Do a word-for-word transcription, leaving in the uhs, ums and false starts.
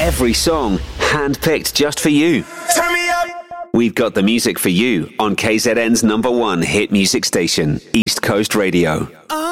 Every song handpicked just for you. Turn me up. We've got the music for you on K Z N's number one hit music station, East Coast Radio. Uh.